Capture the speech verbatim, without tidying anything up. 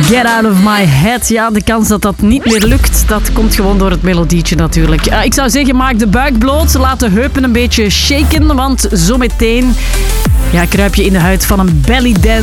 Get out of my head. Ja, de kans dat dat niet meer lukt, dat komt gewoon door het melodietje natuurlijk. Uh, ik zou zeggen, maak de buik bloot, laat de heupen een beetje shaken, want zometeen ja, kruip je in de huid van een belly dance.